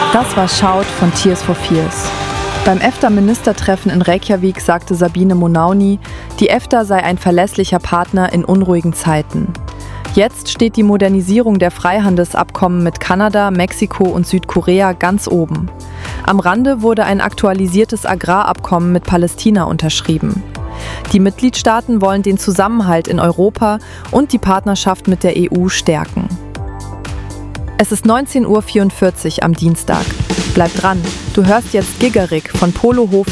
Das war Shout von Tears for Fears. Beim EFTA-Ministertreffen in Reykjavik sagte Sabine Monauni, die EFTA sei ein verlässlicher Partner in unruhigen Zeiten. Jetzt steht die Modernisierung der Freihandelsabkommen mit Kanada, Mexiko und Südkorea ganz oben. Am Rande wurde ein aktualisiertes Agrarabkommen mit Palästina unterschrieben. Die Mitgliedstaaten wollen den Zusammenhalt in Europa und die Partnerschaft mit der EU stärken. Es ist 19:44 Uhr am Dienstag. Bleib dran, du hörst jetzt Gigerik von Polo Hof